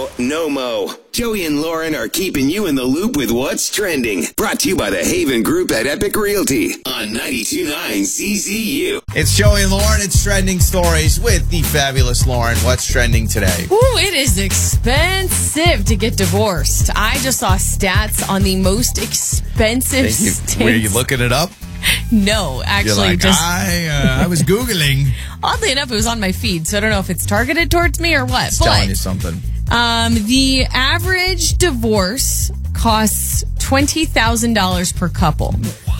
Mo, no mo. Joey and Lauren are keeping you in the loop with what's trending. Brought to you by the Haven Group at Epic Realty on 92.9 CCU. It's Joey and Lauren. It's Trending Stories with the fabulous Lauren. What's trending today? Ooh, it is expensive to get divorced. I just saw stats on the most expensive states. Were you looking it up? No, actually, You're like, I was Googling. Oddly enough, it was on my feed, so I don't know if it's targeted towards me or what. It's telling you something. The average divorce costs $20,000 per couple,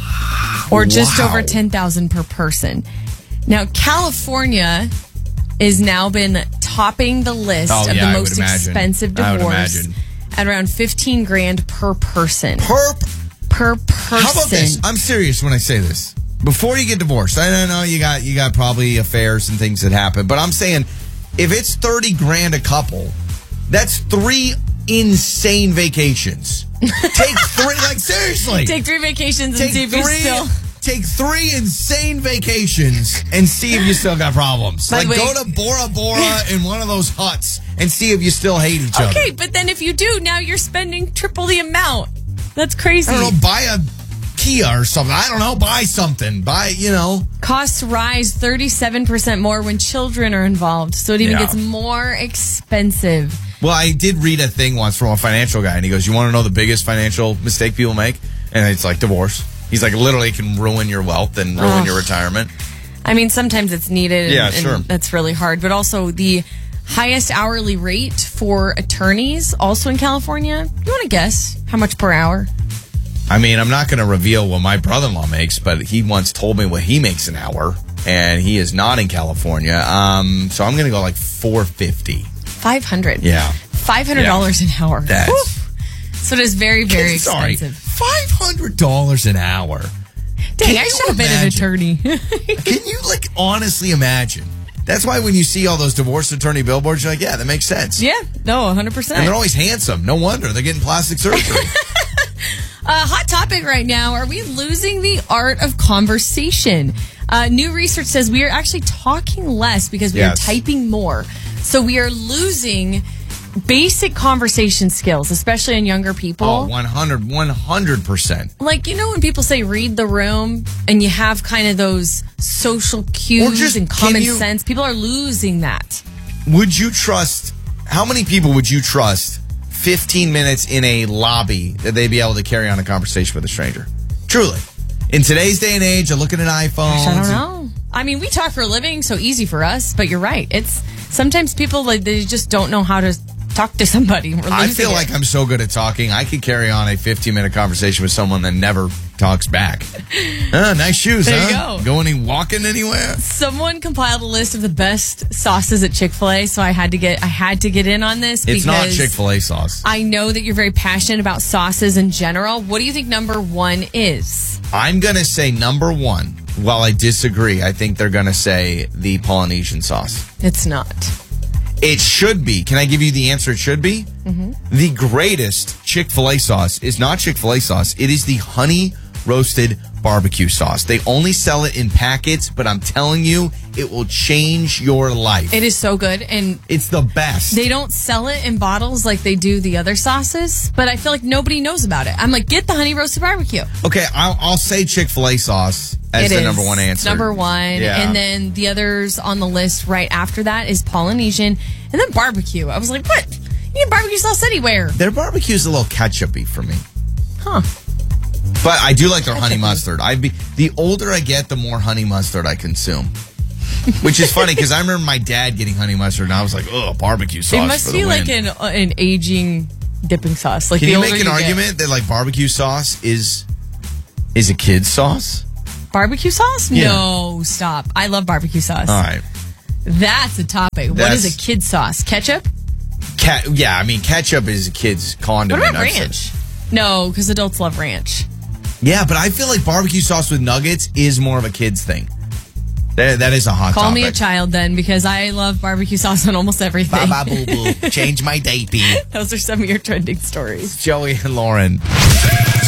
or just over $10,000 per person. Now, California has now been topping the list of the most expensive divorce at around $15,000 per person. Per person. How about this? I'm serious when I say this. Before you get divorced, I know you got probably affairs and things that happen, but I'm saying if it's $30,000 a couple, that's 3 insane vacations. Take 3, like seriously. Take 3 vacations and see if you still. Take 3 insane vacations and see if you still got problems. Like go to Bora Bora in one of those huts and see if you still hate each other. Okay, but then if you do, now you're spending triple the amount. That's crazy. I don't know, buy a Kia or something. I don't know, buy something. Costs rise 37% more when children are involved, so it even gets more expensive. Well, I did read a thing once from a financial guy, and he goes, you want to know the biggest financial mistake people make? And it's like divorce. He's like, literally it can ruin your wealth and ruin your retirement. I mean, sometimes it's needed, sure. That's really hard. But also the highest hourly rate for attorneys, also in California. You want to guess how much per hour? I mean, I'm not going to reveal what my brother-in-law makes, but he once told me what he makes an hour, and he is not in California. So I'm going to go like $450. $500. Yeah. $500 an hour. So it is very, very expensive. $500 an hour. Dang, I should have been an attorney. Can you honestly imagine? That's why when you see all those divorce attorney billboards, you're like, yeah, that makes sense. Yeah, no, 100%. And they're always handsome. No wonder. They're getting plastic surgery. Hot topic right now. Are we losing the art of conversation? New research says we are actually talking less because we are typing more. So we are losing basic conversation skills, especially in younger people. Oh, 100%. Like, when people say read the room and you have kind of those social cues and common sense, people are losing that. How many people would you trust 15 minutes in a lobby that they'd be able to carry on a conversation with a stranger? Truly. In today's day and age, of looking at iPhones. I don't know. I mean, we talk for a living, so easy for us, but you're right. It's sometimes people, they just don't know how to talk to somebody. I feel like I'm so good at talking, I could carry on a 15-minute conversation with someone that never talks back. Nice shoes, there you go. Walking anywhere? Someone compiled a list of the best sauces at Chick-fil-A, so I had to get in on this. It's not Chick-fil-A sauce. I know that you're very passionate about sauces in general. What do you think number 1 is? I'm going to say number 1. While I disagree, I think they're going to say the Polynesian sauce. It's not. It should be. Can I give you the answer it should be? Mm-hmm. The greatest Chick-fil-A sauce is not Chick-fil-A sauce. It is the honey roasted barbecue sauce. They only sell it in packets, but I'm telling you, it will change your life. It is so good, and it's the best. They don't sell it in bottles like they do the other sauces, but I feel like nobody knows about it. I'm like, get the honey roasted barbecue. Okay, I'll say Chick-fil-A sauce as the number 1 answer. Number 1, yeah. And then the others on the list right after that is Polynesian, and then barbecue. I was like, what? You get barbecue sauce anywhere. Their barbecue's a little ketchup-y for me. Huh. But I do like their honey mustard. The older I get, the more honey mustard I consume. Which is funny because I remember my dad getting honey mustard, and I was like, "Oh, barbecue sauce." It must be like an aging dipping sauce. Like, can you make an argument that barbecue sauce is a kid's sauce? Barbecue sauce? Yeah. No, stop. I love barbecue sauce. All right, that's a topic. What is a kid's sauce? Ketchup? Yeah, I mean ketchup is a kid's condiment. What about ranch? No, because adults love ranch. Yeah, but I feel like barbecue sauce with nuggets is more of a kid's thing. That is a hot topic. Call me a child then, because I love barbecue sauce on almost everything. Baba boo boo. Change my diaper. Those are some of your trending stories. Joey and Lauren.